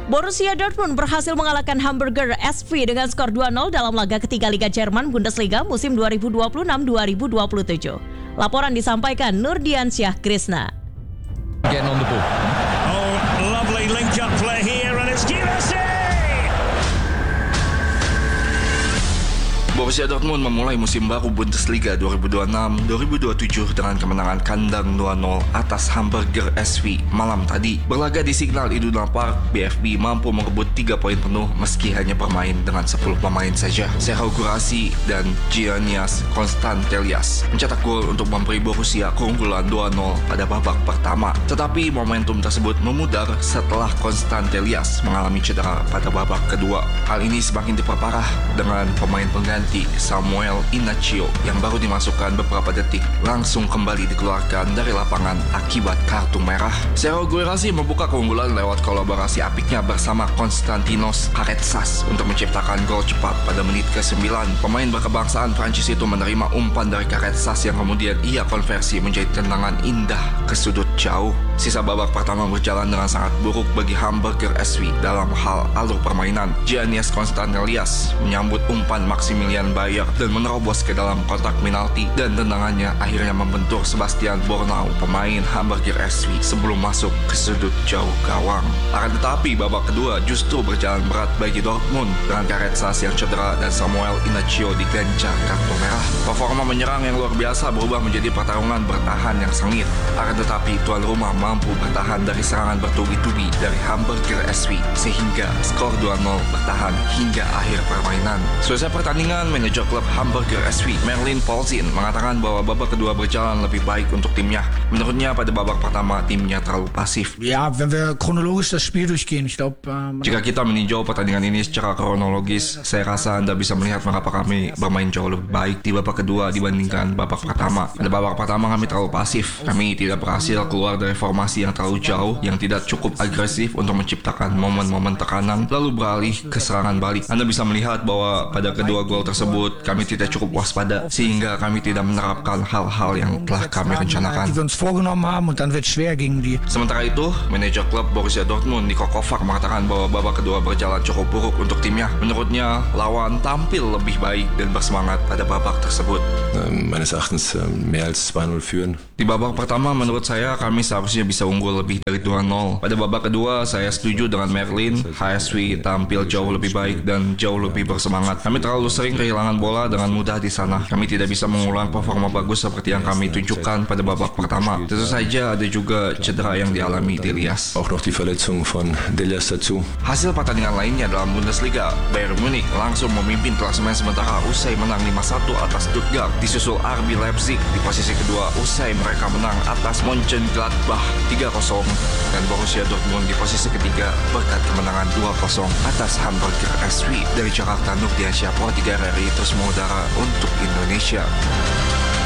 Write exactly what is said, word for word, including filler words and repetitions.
Borussia Dortmund berhasil mengalahkan Hamburger S V dengan skor dua nol dalam laga ketiga Liga Jerman Bundesliga musim dua ribu dua puluh enam dua ribu dua puluh tujuh. Laporan disampaikan Nurdiansyah Krisna. Getting on the ball. Oh, lovely link-up play here and it's Girassi! Borussia Dortmund memulai musim baru Bundesliga dua ribu dua puluh enam dua ribu dua puluh tujuh dengan kemenangan kandang dua nol atas Hamburger S V malam tadi. Berlaga di Signal Iduna Park, B F B mampu merebut tiga poin penuh meski hanya bermain dengan sepuluh pemain saja. Serhou Guirassy dan Giannis Constantelias mencetak gol untuk memberi Borussia keunggulan dua nol pada babak pertama. Tetapi momentum tersebut memudar setelah Constantelias mengalami cedera pada babak kedua. Hal ini semakin diperparah dengan pemain pengganti Samuel Inacio yang baru dimasukkan beberapa detik langsung kembali dikeluarkan dari lapangan akibat kartu merah. Serhou Guirassy membuka keunggulan lewat kolaborasi apiknya bersama Konstantinos Karetsas untuk menciptakan gol cepat pada menit ke sembilan. Pemain berkebangsaan Prancis itu menerima umpan dari Karetsas yang kemudian ia konversi menjadi tendangan indah ke sudut jauh. Sisa babak pertama berjalan dengan sangat buruk bagi Hamburger S V dalam hal alur permainan. Giannis Constantelias menyambut umpan Maximilian Bayer dan menerobos ke dalam kotak penalti dan tendangannya akhirnya membentur Sebastian Bornau, pemain Hamburger S V sebelum masuk ke sudut jauh gawang. Akan tetapi babak kedua justru berjalan berat bagi Dortmund dengan Karetsas yang cedera dan Samuel Inacio diganjar kartu merah. Performa menyerang yang luar biasa berubah menjadi pertarungan bertahan yang sengit. Akan tetapi tuan rumah mampu bertahan dari serangan bertubi-tubi dari Hamburger S V sehingga skor dua nol bertahan hingga akhir permainan. Selesai pertandingan, manajer klub Hamburger S V Merlin Paulsin mengatakan bahwa babak kedua berjalan lebih baik untuk timnya. Menurutnya pada babak pertama timnya terlalu pasif. Ja, wenn wir chronologisch das Spiel durchgehen, ich glaube, äh, Jika kita meninjau pertandingan ini secara kronologis, saya rasa Anda bisa melihat mengapa kami bermain jauh lebih baik di babak kedua dibandingkan babak pertama. Pada babak pertama kami terlalu pasif. Kami tidak berhasil keluar dari formasi yang terlalu jauh, yang tidak cukup agresif untuk menciptakan momen-momen tekanan, lalu beralih ke serangan balik. Anda bisa melihat bahwa pada kedua gol tersebut kami tidak cukup waspada, sehingga kami tidak menerapkan hal-hal yang telah kami rencanakan. die wir uns vorgenommen haben und dann wird es schwer gegen die. Sementara itu, manajer klub Borussia Dortmund Niko Kovac mengatakan bahwa babak kedua berjalan cukup buruk untuk timnya. Menurutnya, lawan tampil lebih baik dan bersemangat pada babak tersebut. Meines Erachtens mehr als zwei null führen. Di babak pertama, menurut saya kami seharusnya bisa unggul lebih dari dua nol. Pada babak kedua, saya setuju dengan Merlin. H S V tampil jauh lebih baik dan jauh lebih bersemangat. Kami terlalu sering kehilangan bola dengan mudah di sana. Kami tidak bisa mengulang performa bagus seperti yang kami tunjukkan pada babak pertama. Tentu saja ada juga cedera yang dialami Delias. Auch noch die Verletzung von Delias dazu. Hasil pertandingan lainnya dalam Bundesliga, Bayern Munich langsung memimpin klasemen sementara usai menang lima satu atas Stuttgart. Disusul R B Leipzig di posisi kedua usai mereka menang atas Mönchengladbach tiga kosong dan Borussia Dortmund di posisi ketiga berkat kemenangan dua kosong atas Hamburger S V. Dari Jakarta, Nurdiansyah, Pro tiga R R I, terus mengudara untuk Indonesia.